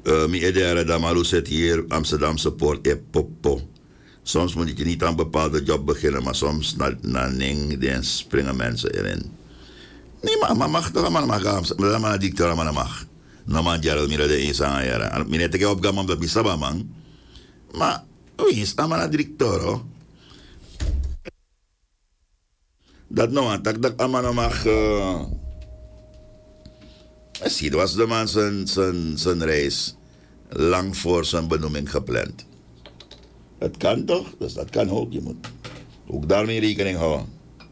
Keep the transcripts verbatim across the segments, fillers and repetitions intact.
Uh, mi edere Damalu zit hier, Amsterdamse Poort, e popo. Soms moet je niet aan een bepaalde job beginnen, maar soms na, na ning, dan springen mensen erin. Nee, maar, maar mag toch allemaal mag gaan. Maar maar dik toch allemaal mag. No man Gerald mira de eens aan jaren. Mine te op gamma dat bisaba man. Maar wie is allemaal directeur hoor. Dat nou aan tak dat allemaal mag. Uh... Zie, dat was de man zijn, zijn, zijn reis lang voor zijn benoeming gepland. Het kan toch? Dus dat kan ook. Je moet ook daarmee rekening houden.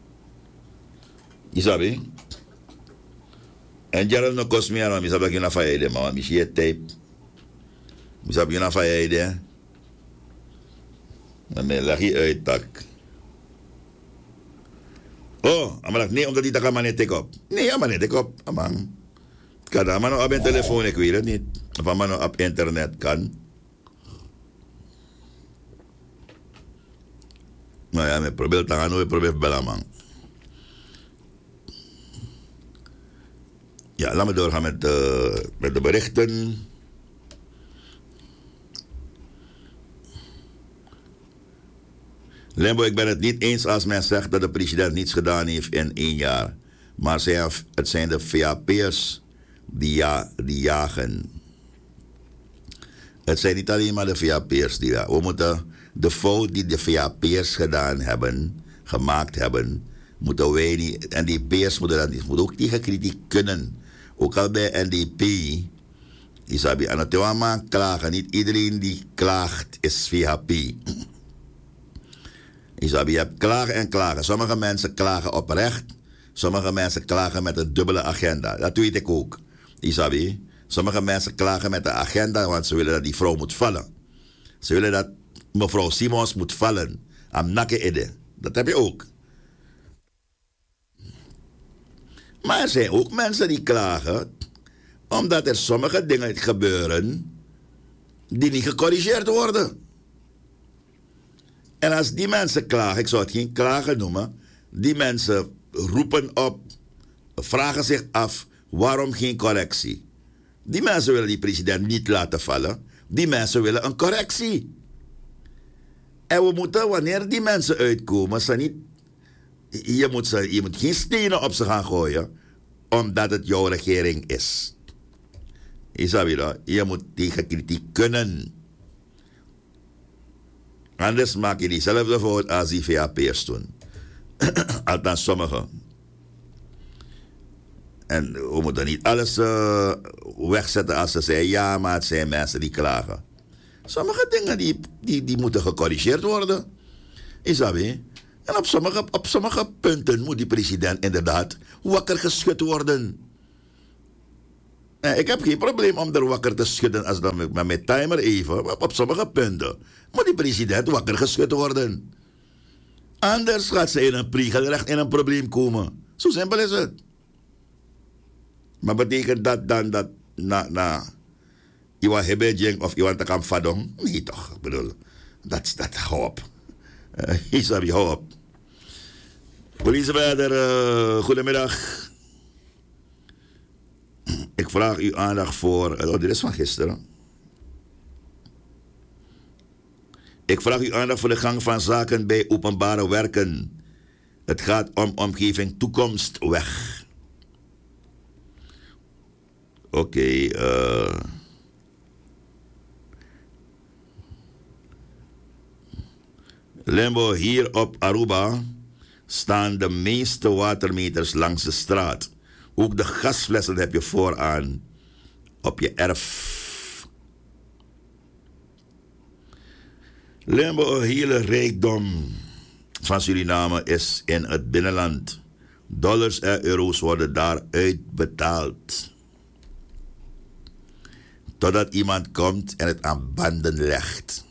Je snapt je? En Gerald no kost meer, maar ik snap dat je naar faillite, maar ik zie tape. Ik snap je naar faillite. Dan leg je uit, tak. Oh, maar nee, omdat die tak maar niet tik op. Nee, maar niet tik op, man. Kan dat maar nog op mijn telefoon, ik weet het niet. Of maar nog op internet kan. Nou ja, ik probeer te gaan, ik probeer te bellen, man. Ja, laten we doorgaan met, uh, met de berichten. Limbo, ik ben het niet eens als men zegt dat de president niets gedaan heeft in één jaar. Maar zij, het zijn de V A P'ers die, ja, die jagen. Het zijn niet alleen maar de V A P'ers die jagen. We moeten de fout die de V A P'ers gedaan hebben, gemaakt hebben, moeten wij niet. En die P'ers moeten dat niet. Moeten ook tegen kritiek kunnen. Ook al bij N D P. Isabi, aan het man klagen. Niet iedereen die klaagt is V H P. Isabi, je hebt klagen en klagen. Sommige mensen klagen oprecht. Sommige mensen klagen met een dubbele agenda. Dat weet ik ook. Isabi, sommige mensen klagen met een agenda, want ze willen dat die vrouw moet vallen. Ze willen dat mevrouw Simons moet vallen. Am nakke ide. Dat heb je ook. Maar er zijn ook mensen die klagen omdat er sommige dingen gebeuren die niet gecorrigeerd worden. En als die mensen klagen, ik zou het geen klagen noemen, die mensen roepen op, vragen zich af, waarom geen correctie? Die mensen willen die president niet laten vallen, die mensen willen een correctie. En we moeten, wanneer die mensen uitkomen, ze niet, je, moet ze, je moet geen stenen op ze gaan gooien, omdat het jouw regering is. Isabella, je moet tegen kritiek kunnen. Anders maak je diezelfde fout als die V A P'ers doen. Althans, sommigen. En we moeten niet alles uh, wegzetten als ze zeggen, ja, maar het zijn mensen die klagen. Sommige dingen die, die, die moeten gecorrigeerd worden. Isabella. En op sommige, op sommige punten moet die president inderdaad wakker geschud worden. En ik heb geen probleem om er wakker te schudden als dan met mijn timer even. Maar op sommige punten moet die president wakker geschud worden. Anders gaat ze in een priegelrecht in een probleem komen. Zo simpel is het. Maar betekent dat dan dat na, na Iwa Hebejing of Iwan Takam Fadong? Nee toch, ik bedoel, dat dat hou op. Uh, Isabi, hou op. Politiebeheerder, uh, goedemiddag. Ik vraag uw aandacht voor... Oh, dit is van gisteren. Ik vraag uw aandacht voor de gang van zaken bij openbare werken. Het gaat om omgeving toekomstweg. Oké, okay, uh... Limbo, hier op Aruba staan de meeste watermeters langs de straat. Ook de gasflessen heb je vooraan op je erf. Limbo, een hele rijkdom van Suriname is in het binnenland. Dollars en euro's worden daar uitbetaald. Totdat iemand komt en het aan banden legt.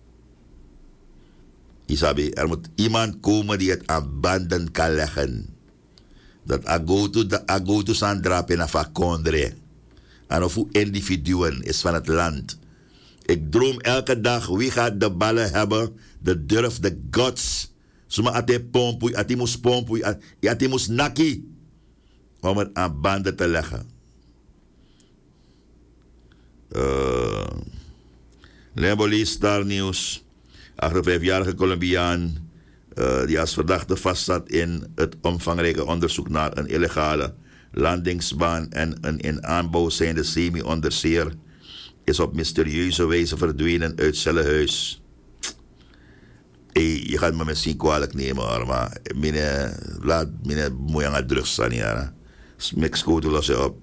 Isabi, er moet iemand komen die het aan banden kan leggen. Dat agoto, de agoto zijn drapen naar vakondre. En of hoe individuen is van het land. Ik droom elke dag wie gaat de ballen hebben, de durf, de guts. Zuma ate pompu, ati moest pompu, ati moest naki. Om het aan banden te leggen. Uh, Lemboli Star News. achtenvijfjarige Colombiaan uh, die als verdachte vastzat in het omvangrijke onderzoek naar een illegale landingsbaan en een in aanbouw zijnde semi-onderzeer is op mysterieuze wijze verdwenen uit Zellenhuis. Hey, je gaat me misschien kwalijk nemen hoor, maar mine, laat mine moeite aan drugs staan hier. Mexico te lossen op.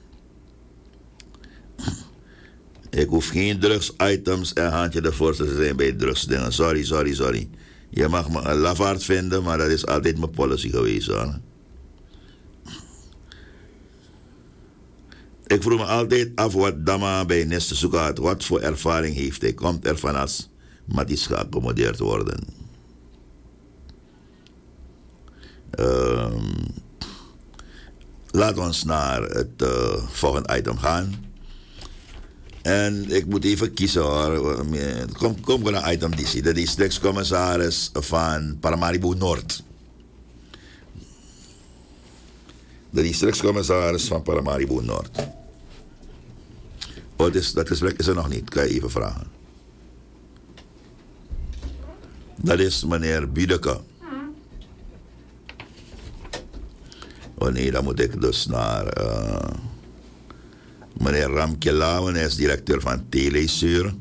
Ik hoef geen drugs-items en handje de voorste te zijn bij drugsdingen. Sorry, sorry, sorry. Je mag me een lafaard vinden, maar dat is altijd mijn policy geweest hoor. Ik vroeg me altijd af wat Dama bij Neste zoeken had. Wat voor ervaring heeft hij? Komt er van als Matties geaccommodeerd worden? Um, laat ons naar het uh, volgende item gaan. En ik moet even kiezen hoor. Kom, kom naar item D C. De districtscommissaris van Paramaribo Noord. De districtscommissaris van Paramaribo Noord. Oh, dus, dat gesprek is er nog niet. Kan je even vragen. Dat is meneer Biedeke. Oh nee, dan moet ik dus naar uh, meneer Ramke Lauwen. Hij is directeur van Telesuur.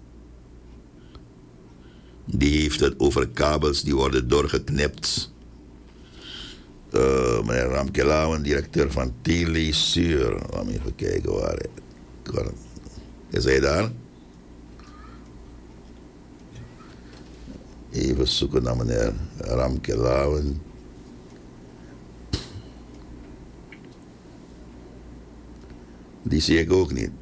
Die heeft het over kabels die worden doorgeknipt. Uh, meneer Ramke Lauwen, directeur van Telesuur. Laten we even kijken waar, waar is hij daar? Even zoeken naar meneer Ramke Lauwen. Die zie ik ook niet.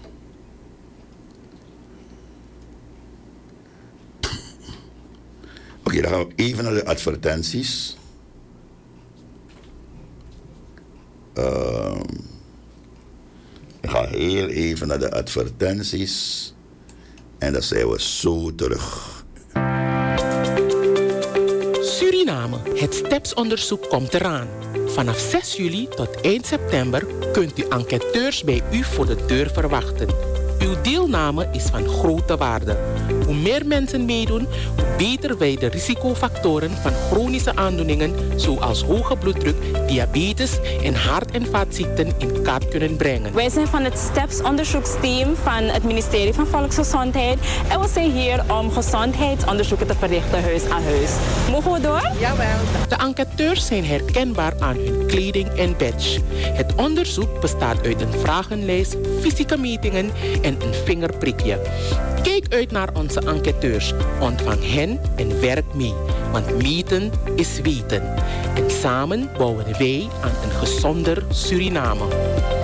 Oké, okay, dan gaan we even naar de advertenties. Uh, ik ga heel even naar de advertenties. En dan zijn we zo terug. Suriname, het STEPS-onderzoek komt eraan. Vanaf zes juli tot eind september kunt u enquêteurs bij u voor de deur verwachten. Uw deelname is van grote waarde. Hoe meer mensen meedoen, hoe beter wij de risicofactoren van chronische aandoeningen zoals hoge bloeddruk, diabetes en hart- en vaatziekten in kaart kunnen brengen. Wij zijn van het STEPS-onderzoeksteam van het ministerie van Volksgezondheid en we zijn hier om gezondheidsonderzoeken te verrichten huis aan huis. Mogen we door? Jawel. De enquêteurs zijn herkenbaar aan hun kleding en badge. Het onderzoek bestaat uit een vragenlijst, fysieke metingen en een vingerprikje. Kijk uit naar onze enquêteurs. Ontvang hen en werk mee. Want meten is weten. En samen bouwen wij aan een gezonder Suriname.